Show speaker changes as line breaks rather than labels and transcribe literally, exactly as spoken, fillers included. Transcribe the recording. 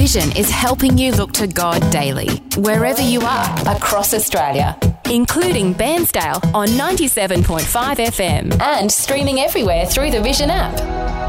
Vision is helping you look to God daily, wherever you are across Australia, including Bairnsdale on ninety-seven point five F M and streaming everywhere through the Vision app.